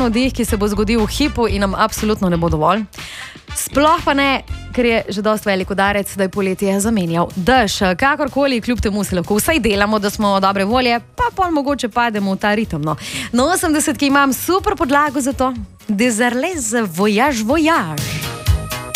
navdih, ki se bo zgodil v hipu in nam absolutno ne bo dovolj. Sploh pa ne, ker je že dost velik udarec, da je poletje zamenjal dež. Kakorkoli, kljub temu se lahko vsaj delamo, da smo dobre volje, pa pol mogoče pademo v ta ritem. No. Na 80 imam super podlago za to. Dezerlez, vojaž, vojaž.